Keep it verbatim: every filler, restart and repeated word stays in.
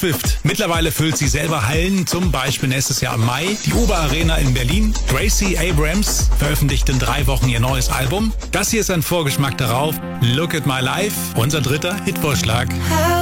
Swift. Mittlerweile füllt sie selber Hallen, zum Beispiel nächstes Jahr im Mai. Die Uber Arena in Berlin. Gracie Abrams veröffentlicht in drei Wochen ihr neues Album. Das hier ist ein Vorgeschmack darauf. Look at My Life, unser dritter Hitvorschlag.